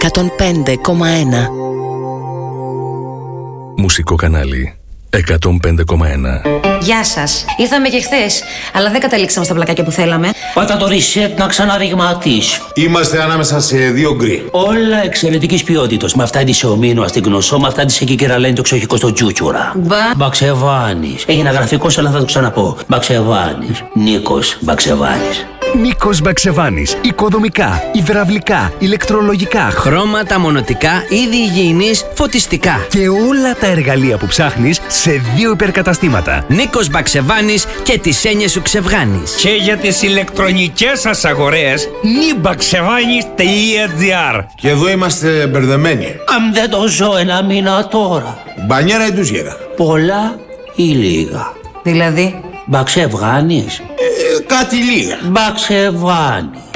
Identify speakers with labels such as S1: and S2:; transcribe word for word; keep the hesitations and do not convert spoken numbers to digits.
S1: εκατόν πέντε κόμμα ένα.
S2: Μουσικό κανάλι εκατόν πέντε κόμμα ένα.
S3: Γεια σας. Ήρθαμε και χθες, αλλά δεν καταλήξαμε στα πλακάκια που θέλαμε.
S4: Πάτα το reset να ξαναριγματίσει.
S5: Είμαστε ανάμεσα σε δύο γκρι.
S4: Όλα εξαιρετικής ποιότητας. Με αυτά τη ομίνου στην γνωσό, με αυτά τη εκεί κυραλένει το εξοχικό στο τσούτσουρα.
S3: Μπα.
S4: Μπαξεβάνης. Έγινε γραφικός, αλλά θα το ξαναπώ. Μπαξεβάνης. Νίκος Μπαξεβάνης.
S6: Νίκος Μπαξεβάνης. Οικοδομικά, υδραυλικά, ηλεκτρολογικά,
S7: χρώματα, μονοτικά, είδη υγιεινής, φωτιστικά.
S6: Και όλα τα εργαλεία που ψάχνεις σε δύο υπερκαταστήματα.
S7: Νίκος Μπαξεβάνης και τις έννοιες σου ξεβγάνεις.
S8: Και για τις ηλεκτρονικές σας αγορές, νιμπαξεβάνης τελεία τζι άρ.
S5: Και εδώ είμαστε μπερδεμένοι.
S4: Αν δεν το ζω ένα μήνα τώρα.
S5: Μπανιέρα ή τουζιέρα.
S4: Πολλά ή λίγα.
S3: Δηλαδή.
S4: Μπαξεβάνης.
S5: Ε, κάτι λίγα.
S4: Μπαξεβάνης.